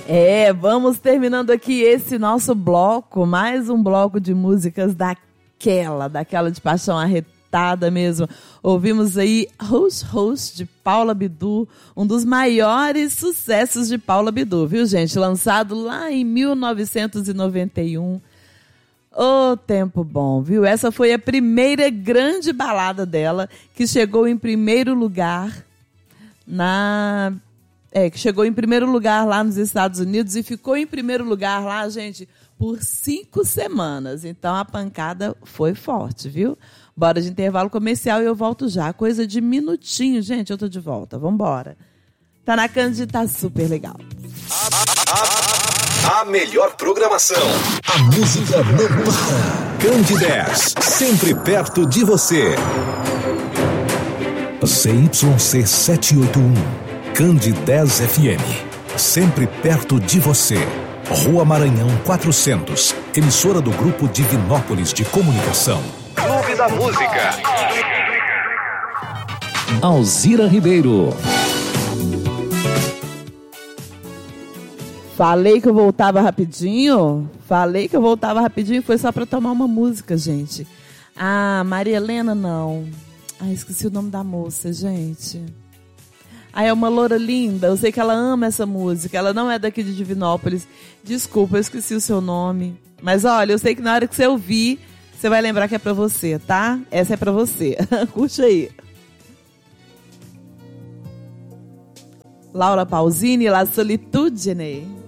Vamos terminando aqui esse nosso bloco, mais um bloco de músicas daquela de paixão arretada mesmo. Ouvimos aí Hush de Paula Abdul, um dos maiores sucessos de Paula Abdul, viu, gente? Lançado lá em 1991. Ô, tempo bom, viu? Essa foi a primeira grande balada dela, que chegou em primeiro lugar lá nos Estados Unidos e ficou em primeiro lugar lá, gente, por 5 semanas. Então a pancada foi forte, viu? Bora de intervalo comercial e eu volto já. Coisa de minutinho, gente, eu tô de volta. Vambora. Tá na Cândida, tá super legal. A melhor programação. A música não para. Cândida, sempre perto de você. CYC 781. Cândida FM. Sempre perto de você. Rua Maranhão 400. Emissora do Grupo Divinópolis de Comunicação. Clube da Música. Alzira Ribeiro. Falei que eu voltava rapidinho? Foi só pra tomar uma música, gente. Maria Helena, não. Esqueci o nome da moça, gente. É uma loura linda. Eu sei que ela ama essa música. Ela não é daqui de Divinópolis. Desculpa, eu esqueci o seu nome. Mas olha, eu sei que na hora que você ouvir, você vai lembrar que é pra você, tá? Essa é pra você. Curte aí. Laura Pausini, La Solitudine.